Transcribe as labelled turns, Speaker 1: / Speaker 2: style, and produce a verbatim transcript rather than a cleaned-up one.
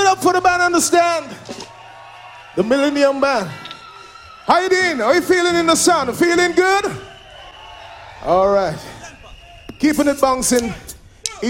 Speaker 1: it up for the band, understand? The Millennium Band. How you doing? How you feeling in the sun? Feeling good? All right. Keeping it bouncing.